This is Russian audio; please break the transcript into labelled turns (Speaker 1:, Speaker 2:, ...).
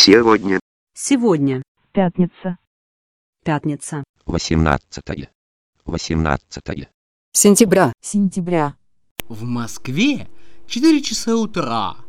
Speaker 1: Сегодня.
Speaker 2: Сегодня.
Speaker 3: Пятница.
Speaker 2: Пятница.
Speaker 4: 18. 18.
Speaker 5: Сентября.
Speaker 3: Сентября.
Speaker 6: В Москве 4 часа утра.